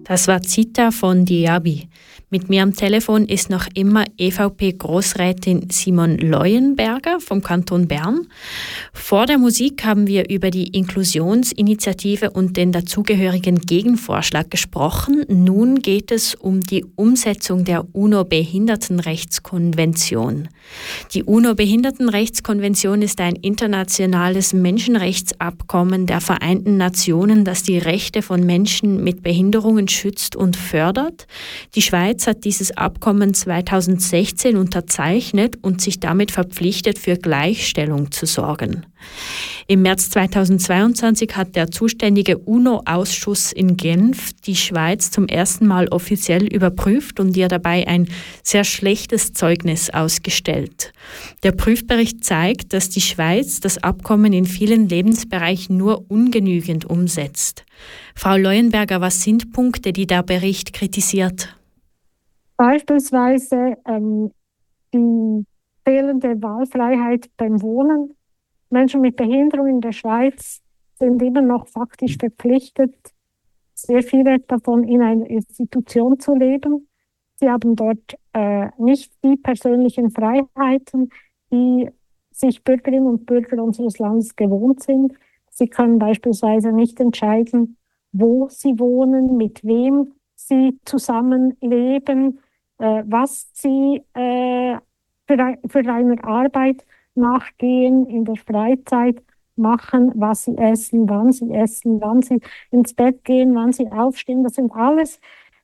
Das war Zita von Diaby. Mit mir am Telefon ist noch immer EVP-Grossrätin Simon Leuenberger vom Kanton Bern. Vor der Musik haben wir über die Inklusionsinitiative und den dazugehörigen Gegenvorschlag gesprochen. Nun geht es um die Umsetzung der UNO-Behindertenrechtskonvention. Die UNO-Behindertenrechtskonvention ist ein internationales Menschenrechtsabkommen der Vereinten Nationen, das die Rechte von Menschen mit Behinderungen schützt und fördert. Die Schweiz hat dieses Abkommen 2016 unterzeichnet und sich damit verpflichtet, für Gleichstellung zu sorgen. Im März 2022 hat der zuständige UNO-Ausschuss in Genf die Schweiz zum ersten Mal offiziell überprüft und ihr dabei ein sehr schlechtes Zeugnis ausgestellt. Der Prüfbericht zeigt, dass die Schweiz das Abkommen in vielen Lebensbereichen nur ungenügend umsetzt. Frau Leuenberger, was sind Punkte, die der Bericht kritisiert? Beispielsweise die fehlende Wahlfreiheit beim Wohnen. Menschen mit Behinderung in der Schweiz sind immer noch faktisch verpflichtet, sehr viele davon in einer Institution zu leben. Sie haben dort nicht die persönlichen Freiheiten, die sich Bürgerinnen und Bürger unseres Landes gewohnt sind. Sie können beispielsweise nicht entscheiden, wo sie wohnen, mit wem sie zusammenleben, was sie für eine Arbeit nachgehen, in der Freizeit machen, was sie essen, wann sie ins Bett gehen, wann sie aufstehen. Das sind alles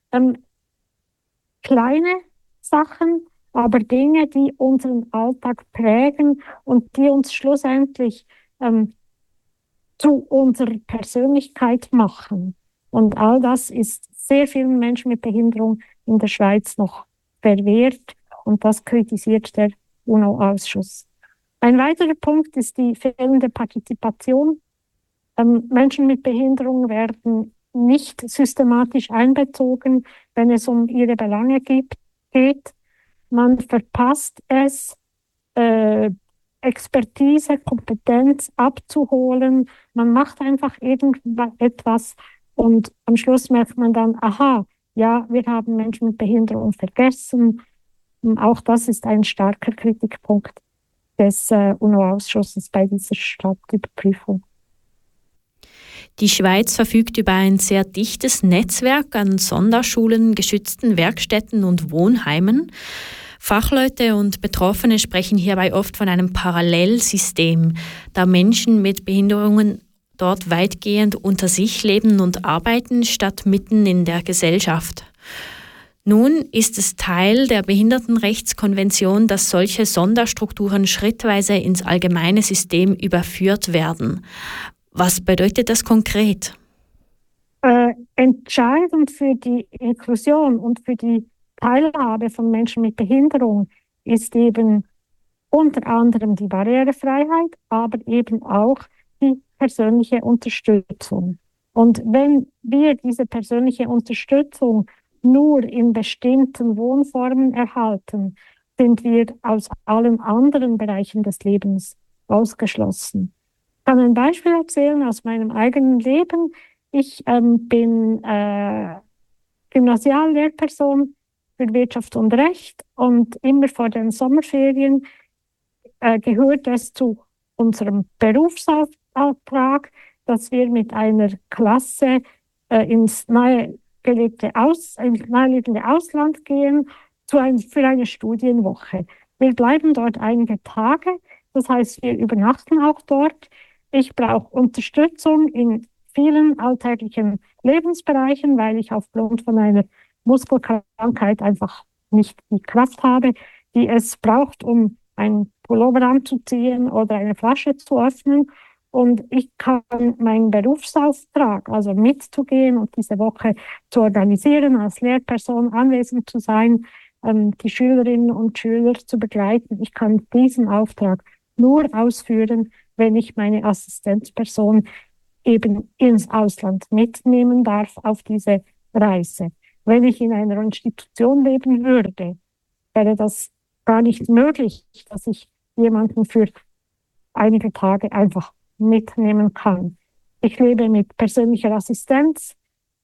kleine Sachen, aber Dinge, die unseren Alltag prägen und die uns schlussendlich zu unserer Persönlichkeit machen. Und all das ist sehr vielen Menschen mit Behinderung in der Schweiz noch verwehrt und das kritisiert der UNO-Ausschuss. Ein weiterer Punkt ist die fehlende Partizipation. Menschen mit Behinderung werden nicht systematisch einbezogen, wenn es um ihre Belange geht. Man verpasst es, Expertise, Kompetenz abzuholen. Man macht einfach irgendetwas und am Schluss merkt man dann, aha, ja, wir haben Menschen mit Behinderung vergessen. Auch das ist ein starker Kritikpunkt des UNO-Ausschusses bei dieser Stadtüberprüfung. Die Schweiz verfügt über ein sehr dichtes Netzwerk an Sonderschulen, geschützten Werkstätten und Wohnheimen. Fachleute und Betroffene sprechen hierbei oft von einem Parallelsystem, da Menschen mit Behinderungen dort weitgehend unter sich leben und arbeiten, statt mitten in der Gesellschaft. Nun ist es Teil der Behindertenrechtskonvention, dass solche Sonderstrukturen schrittweise ins allgemeine System überführt werden. Was bedeutet das konkret? Entscheidend für die Inklusion und für die Teilhabe von Menschen mit Behinderung ist eben unter anderem die Barrierefreiheit, aber eben auch die persönliche Unterstützung. Und wenn wir diese persönliche Unterstützung nur in bestimmten Wohnformen erhalten, sind wir aus allen anderen Bereichen des Lebens ausgeschlossen. Ich kann ein Beispiel erzählen aus meinem eigenen Leben. Ich bin Gymnasiallehrperson für Wirtschaft und Recht und immer vor den Sommerferien gehört es zu unserem Berufsauftrag, dass wir mit einer Klasse ins nahegelegene Ausland gehen für eine Studienwoche. Wir bleiben dort einige Tage, das heißt, wir übernachten auch dort. Ich brauche Unterstützung in vielen alltäglichen Lebensbereichen, weil ich aufgrund von einer Muskelkrankheit einfach nicht die Kraft habe, die es braucht, um einen Pullover anzuziehen oder eine Flasche zu öffnen. Und ich kann meinen Berufsauftrag, also mitzugehen und diese Woche zu organisieren, als Lehrperson anwesend zu sein, die Schülerinnen und Schüler zu begleiten. Ich kann diesen Auftrag nur ausführen, wenn ich meine Assistenzperson eben ins Ausland mitnehmen darf auf diese Reise. Wenn ich in einer Institution leben würde, wäre das gar nicht möglich, dass ich jemanden für einige Tage einfach mitnehmen kann. Ich lebe mit persönlicher Assistenz.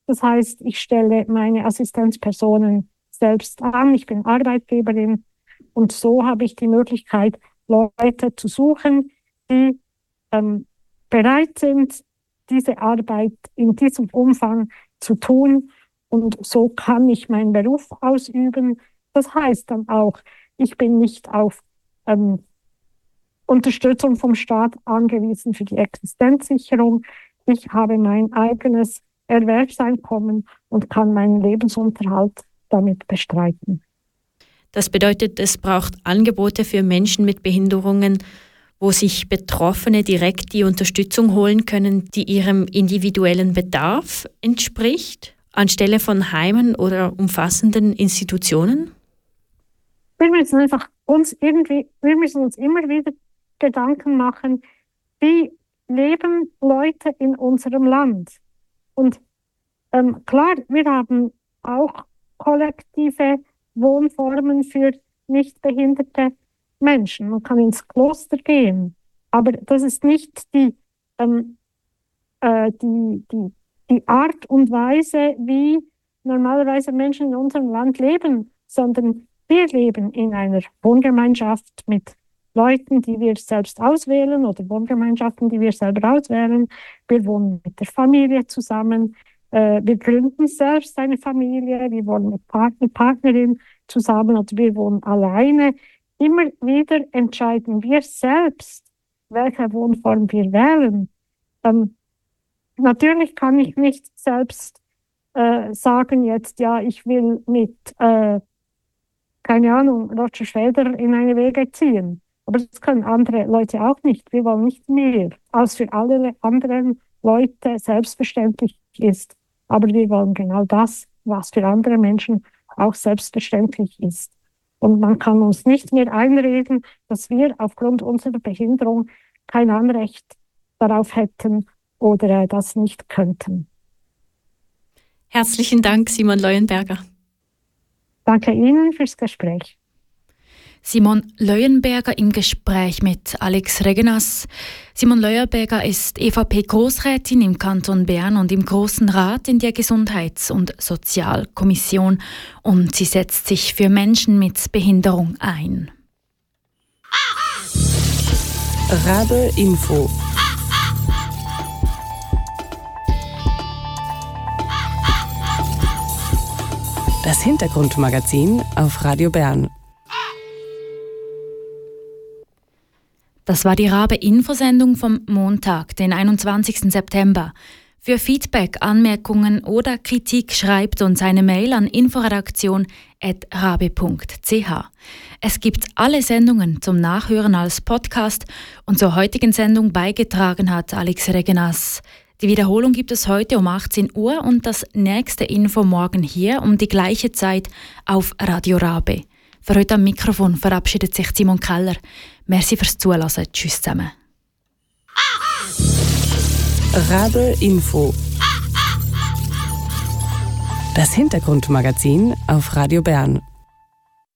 Das heißt, ich stelle meine Assistenzpersonen selbst an, ich bin Arbeitgeberin und so habe ich die Möglichkeit, Leute zu suchen, die bereit sind, diese Arbeit in diesem Umfang zu tun. Und so kann ich meinen Beruf ausüben. Das heißt dann auch, ich bin nicht auf Unterstützung vom Staat angewiesen für die Existenzsicherung. Ich habe mein eigenes Erwerbseinkommen und kann meinen Lebensunterhalt damit bestreiten. Das bedeutet, es braucht Angebote für Menschen mit Behinderungen, wo sich Betroffene direkt die Unterstützung holen können, die ihrem individuellen Bedarf entspricht, anstelle von Heimen oder umfassenden Institutionen? Wir müssen uns immer wieder Gedanken machen, wie leben Leute in unserem Land? Und klar, wir haben auch kollektive Wohnformen für nichtbehinderte Menschen. Man kann ins Kloster gehen, aber das ist nicht die Art und Weise, wie normalerweise Menschen in unserem Land leben, sondern wir leben in einer Wohngemeinschaft mit Leuten, die wir selbst auswählen oder Wohngemeinschaften, die wir selber auswählen. Wir wohnen mit der Familie zusammen. Wir gründen selbst eine Familie. Wir wohnen mit Partnerin zusammen oder wir wohnen alleine. Immer wieder entscheiden wir selbst, welche Wohnform wir wählen. Natürlich kann ich nicht selbst sagen jetzt, ja, ich will mit, keine Ahnung, Roger Federer in eine WG ziehen. Aber das können andere Leute auch nicht. Wir wollen nicht mehr, als für alle anderen Leute selbstverständlich ist. Aber wir wollen genau das, was für andere Menschen auch selbstverständlich ist. Und man kann uns nicht mehr einreden, dass wir aufgrund unserer Behinderung kein Anrecht darauf hätten oder das nicht könnten. Herzlichen Dank, Simon Leuenberger. Danke Ihnen fürs Gespräch. Simon Leuenberger im Gespräch mit Alex Regenas. Simon Leuenberger ist EVP-Grossrätin im Kanton Bern und im Grossen Rat in der Gesundheits- und Sozialkommission und sie setzt sich für Menschen mit Behinderung ein. Rabe Info. Das Hintergrundmagazin auf Radio Bern. Das war die Rabe-Infosendung vom Montag, den 21. September. Für Feedback, Anmerkungen oder Kritik schreibt uns eine Mail an inforedaktion@rabe.ch. Es gibt alle Sendungen zum Nachhören als Podcast und zur heutigen Sendung beigetragen hat Alex Regenas. Die Wiederholung gibt es heute um 18 Uhr und das nächste Info morgen hier um die gleiche Zeit auf Radio Rabe. Für heute am Mikrofon verabschiedet sich Simon Keller. Merci fürs Zuhören. Tschüss zusammen. Rabe Info. Das Hintergrundmagazin auf Radio Bern.